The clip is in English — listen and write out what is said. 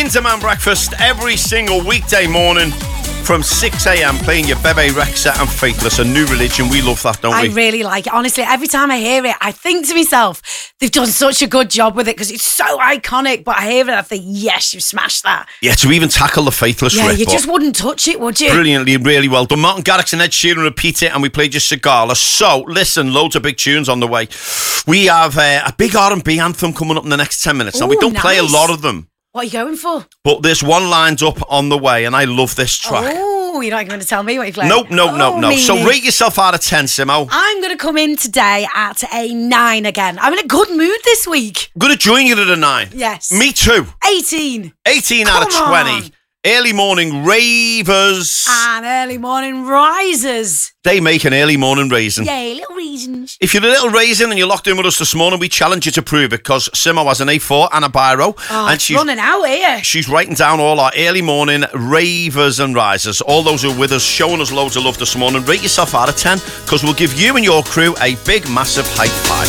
in-demand breakfast every single weekday morning from 6 a.m. playing your Bebe Rexha and Faithless, a new religion. We love that, don't we? I really like it. Honestly, every time I hear it, I think to myself, they've done such a good job with it because it's so iconic. But I hear it and I think, yes, you've smashed that. Yeah, to even tackle the Faithless Yeah, rip, you just wouldn't touch it, would you? Brilliantly, really well done. Martin Garrix and Ed Sheeran repeat it, and we played your Cigala. So, listen, loads of big tunes on the way. We have a big R&B anthem coming up in the next 10 minutes. Now, we don't play a lot of them. What are you going for? But there's one lined up on the way, and I love this track. Oh, you're not going to tell me what you're playing? No. So rate yourself out of 10, Simo. I'm going to come in today at a 9 again. I'm in a good mood this week. I'm going to join you at a 9. Yes. Me too. 18. 18 out of 20. Early morning ravers. And early morning risers. They make an early morning raisin. Yay, little raisins. If you're a little raisin and you're locked in with us this morning, we challenge you to prove it because Simo has an A4 and a biro. Oh, and she's running out here. She's writing down all our early morning ravers and risers. All those who are with us, showing us loads of love this morning. Rate yourself out of 10 because we'll give you and your crew a big, massive high five.